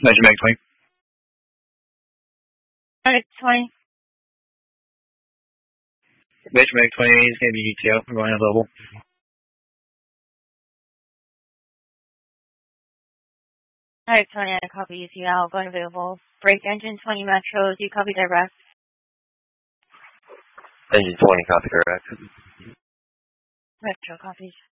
Measure Mag 20. Alright, 20. Measure Mag 20 is going to be UTO. We're going to level. Alright, 20, I copy UTL, going available. Break engine 20 metros, you copy direct. Engine 20, copy direct. Metro copies.